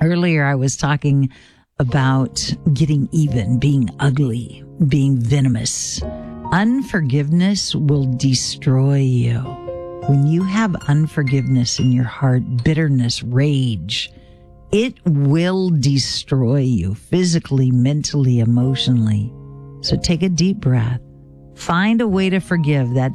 Earlier, I was talking about getting even, being ugly, being venomous. Unforgiveness will destroy you. When you have unforgiveness in your heart, bitterness, rage, it will destroy you physically, mentally, emotionally. So take a deep breath. Find a way to forgive. That